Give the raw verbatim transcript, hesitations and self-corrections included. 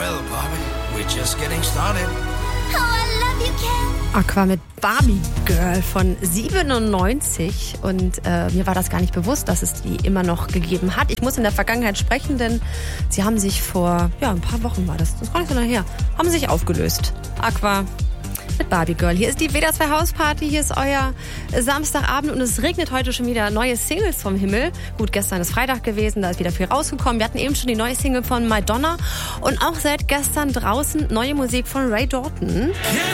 Well, Barbie, we're just getting started. Oh, I love you, Ken. Aqua mit Barbie Girl von siebenundneunzig und äh, mir war das gar nicht bewusst, dass es die immer noch gegeben hat. Ich muss in der Vergangenheit sprechen, denn sie haben sich vor, ja, ein paar Wochen war das, das ist gar nicht so lange her, haben sich aufgelöst. Aqua mit Barbie Girl. Hier ist die W D R zwei Hausparty, hier ist euer Samstagabend und es regnet heute schon wieder neue Singles vom Himmel. Gut, gestern ist Freitag gewesen, da ist wieder viel rausgekommen. Wir hatten eben schon die neue Single von Madonna und auch seit gestern draußen neue Musik von Ray Dalton.